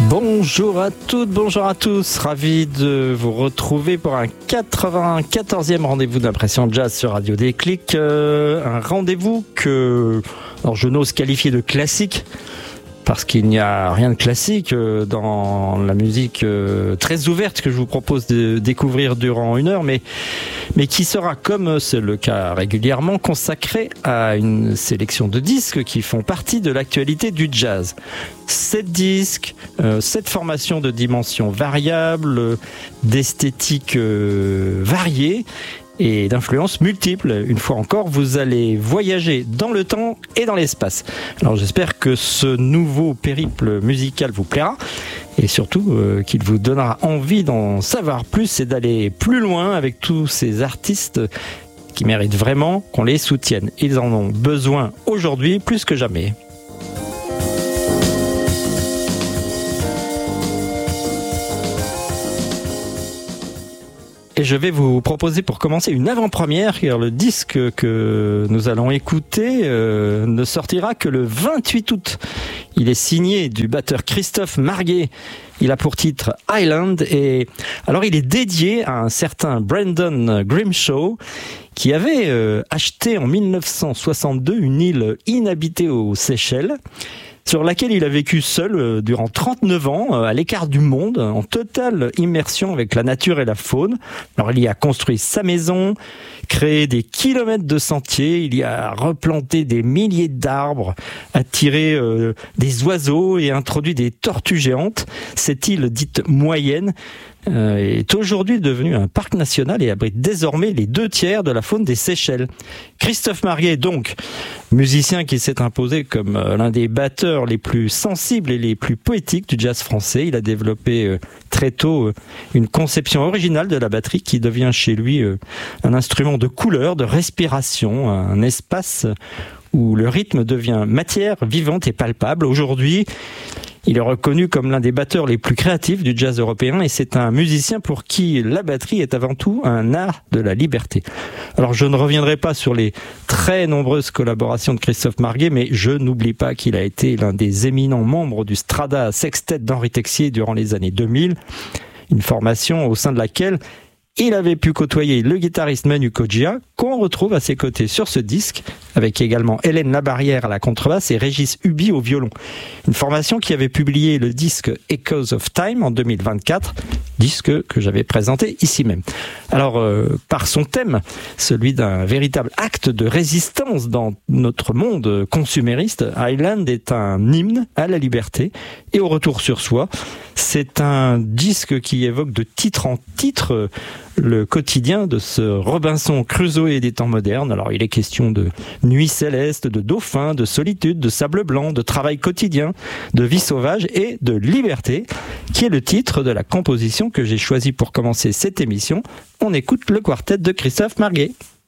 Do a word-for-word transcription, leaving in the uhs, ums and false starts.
Bonjour à toutes, bonjour à tous, ravi de vous retrouver pour un quatre-vingt-quatorzième rendez-vous d'impression jazz sur Radio Déclic. Euh, un rendez-vous que alors je n'ose qualifier de classique, parce qu'il n'y a rien de classique dans la musique très ouverte que je vous propose de découvrir durant une heure, mais, mais qui sera, comme c'est le cas régulièrement, consacré à une sélection de disques qui font partie de l'actualité du jazz. Sept disques, euh, sept formations de dimensions variables, d'esthétiques euh, variées, et d'influences multiples. Une fois encore, vous allez voyager dans le temps et dans l'espace. Alors j'espère que ce nouveau périple musical vous plaira et surtout euh, qu'il vous donnera envie d'en savoir plus et d'aller plus loin avec tous ces artistes qui méritent vraiment qu'on les soutienne. Ils en ont besoin aujourd'hui plus que jamais. Et je vais vous proposer pour commencer une avant-première, car le disque que nous allons écouter euh, ne sortira que le vingt-huit août. Il est signé du batteur Christophe Marguet. Il a pour titre Island et alors il est dédié à un certain Brandon Grimshaw qui avait euh, acheté en mille neuf cent soixante-deux une île inhabitée aux Seychelles, sur laquelle il a vécu seul durant trente-neuf ans, à l'écart du monde, en totale immersion avec la nature et la faune. Alors il y a construit sa maison, créé des kilomètres de sentiers, il y a replanté des milliers d'arbres, attiré euh, des oiseaux et introduit des tortues géantes. Cette île dite moyenne euh, est aujourd'hui devenue un parc national et abrite désormais les deux tiers de la faune des Seychelles. Christophe Marguet, donc, musicien qui s'est imposé comme euh, l'un des batteurs les plus sensibles et les plus poétiques du jazz français. Il a développé euh, très tôt euh, une conception originale de la batterie qui devient chez lui euh, un instrument de couleur, de respiration, un espace où le rythme devient matière vivante et palpable. Aujourd'hui, il est reconnu comme l'un des batteurs les plus créatifs du jazz européen et c'est un musicien pour qui la batterie est avant tout un art de la liberté. Alors je ne reviendrai pas sur les très nombreuses collaborations de Christophe Marguet, mais je n'oublie pas qu'il a été l'un des éminents membres du Strada Sextet d'Henri Texier durant les années deux mille, une formation au sein de laquelle il avait pu côtoyer le guitariste Manu Kodjia, qu'on retrouve à ses côtés sur ce disque, avec également Hélène Labarrière à la contrebasse et Régis Huby au violon. Une formation qui avait publié le disque Echoes of Time en deux mille vingt-quatre, disque que j'avais présenté ici même. Alors, euh, par son thème, celui d'un véritable acte de résistance dans notre monde consumériste, Island est un hymne à la liberté et au retour sur soi. C'est un disque qui évoque de titre en titre le quotidien de ce Robinson Crusoe des temps modernes. Alors il est question de nuit céleste, de dauphin, de solitude, de sable blanc, de travail quotidien, de vie sauvage et de liberté, qui est le titre de la composition que j'ai choisi pour commencer cette émission. On écoute le quartet de Christophe Marguet.